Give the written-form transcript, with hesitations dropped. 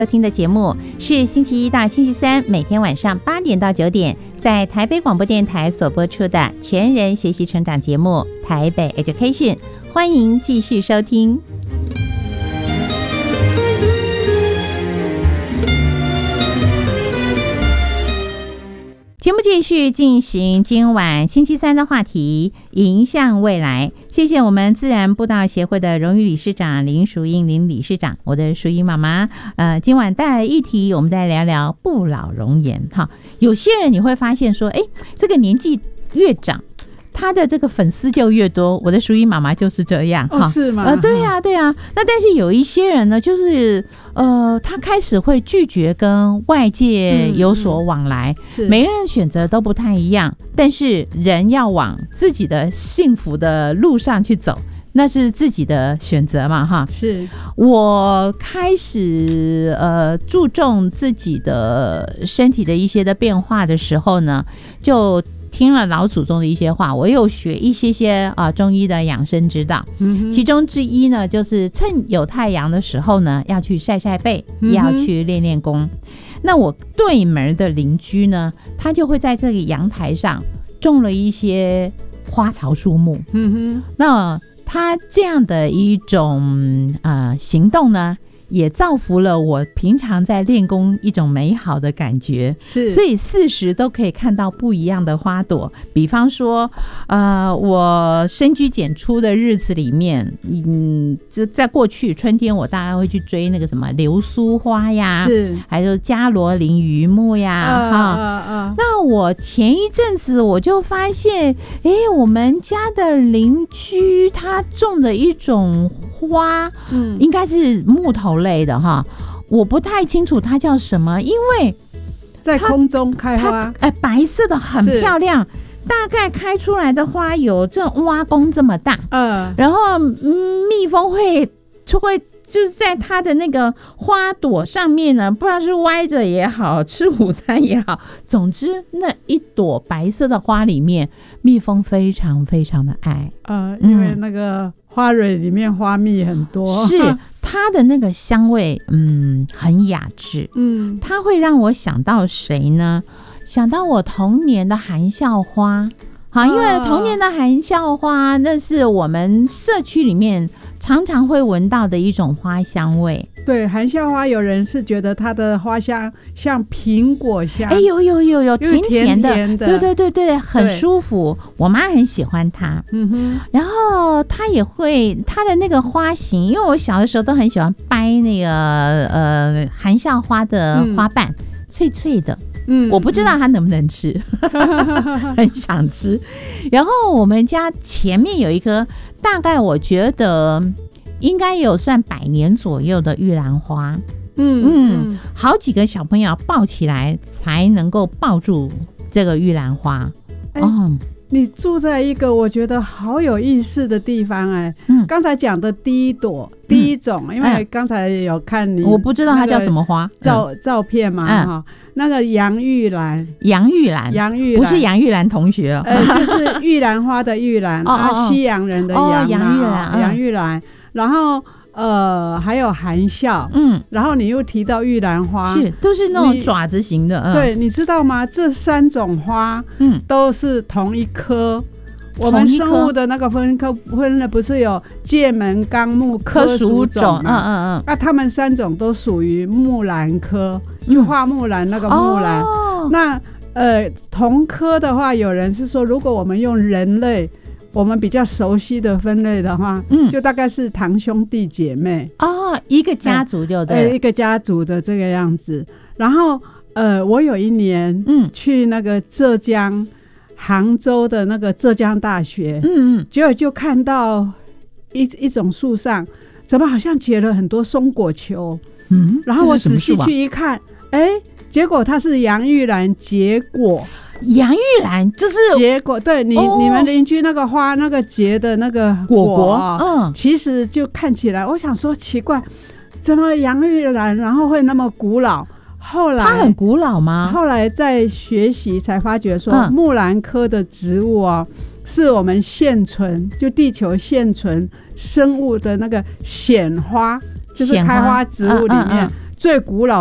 收听的节目是星期一到星期三每天晚上8点到9点在台北广播电台所播出的全人学习成长节目台北 Education， 欢迎继续收听。节目继续进行今晚星期三的话题迎向未来，谢谢我们自然步道协会的荣誉理事长林淑英林理事长，我的淑英妈妈今晚带来议题，我们再来聊聊不老容颜。有些人你会发现说这个年纪越长他的这个粉丝就越多，我的淑英妈妈就是这样。 是吗？ 对呀，对呀。那但是有一些人呢，就是他开始会拒绝跟外界有所往来，每个人选择都不太一样，但是人要往自己的幸福的路上去走，那是自己的选择嘛， 是我开始注重自己的身体的一些的变化的时候呢，就听了老祖宗的一些话，我有学一些中医的养生之道，其中之一呢，就是趁有太阳的时候呢，要去晒晒背，要去练练功。那我对门的邻居呢，他就会在这个阳台上种了一些花草树木，那他这样的一种行动呢，也造福了我平常在练功一种美好的感觉，所以40都可以看到不一样的花朵。比方说我深居简出的日子里面，在过去春天我大概会去追那个什么流苏花呀，还有加罗林榆木呀，那我前一阵子我就发现我们家的邻居他种的一种花，应该是木头类的我不太清楚它叫什么，因为在空中开花， 白色的很漂亮，大概开出来的花有这挖弓这么大，然后蜜蜂会就是在它的那个花朵上面呢，不知道是歪着也好，吃午餐也好，总之那一朵白色的花里面，蜜蜂非常非常的爱， 因为那个花蕊里面花蜜很多， 是它的那个香味很雅致，它会让我想到谁呢？想到我童年的含笑花，因为童年的含笑花那是我们社区里面常常会闻到的一种花香味。 对，含笑花有人是觉得它的花香像苹果香， 有甜甜的，对，很舒服，我妈很喜欢它。然后它也会它的那个花型，因为我小的时候都很喜欢掰那个含笑花的花瓣，脆脆的，我不知道它能不能吃很想吃。然后我们家前面有一棵大概我觉得应该有算100年左右的玉兰花，好几个小朋友抱起来才能够抱住这个玉兰花。 你住在一个我觉得好有意思的地方刚才讲的第一一种，因为刚才有看你， 我不知道它叫什么花照片嘛，那个洋玉兰不是杨玉兰同学就是玉兰花的玉兰西洋人的洋玉兰，然后还有含笑，然后你又提到玉兰花， 都是那种爪子型的， 对，你知道吗？这3种花都是同一科。我们生物的那个分的不是有界门纲目科属种吗？它们3种都属于木兰科，就花木兰那个木兰。那同科的话，有人是说，如果我们用人类我们比较熟悉的分类的话，就大概是堂兄弟姐妹一个家族就对， 一个家族的这个样子。然后我有一年去那个浙江杭州的那个浙江大学，结果就看到一种树上怎么好像结了很多松果球，然后我仔细去一看，结果它是洋玉兰结果。 洋玉兰就是结果，对，你们邻居那个花那个结的那个果其实就看起来，我想说奇怪，怎么洋玉兰然后会那么古老？后来它很古老吗？ 后来在学习才发觉说，木兰科的植物是我们现存就地球现存生物的那个显花，就是开花植物里面最古老